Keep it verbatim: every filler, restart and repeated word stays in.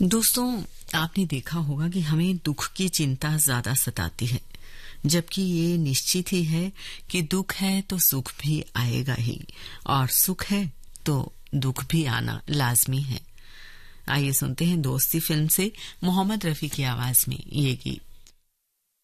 दोस्तों, आपने देखा होगा कि हमें दुख की चिंता ज्यादा सताती है, जबकि ये निश्चित ही है कि दुख है तो सुख भी आएगा ही, और सुख है तो दुख भी आना लाजमी है। आइए सुनते हैं दोस्ती फिल्म से मोहम्मद रफी की आवाज में ये गीत।